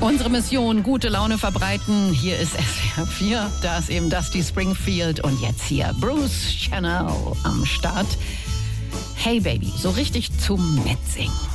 Unsere Mission, gute Laune verbreiten. Hier ist SWR 4, da ist eben Dusty Springfield und jetzt hier Bruce Channel am Start. Hey Baby, so richtig zum Mitsingen.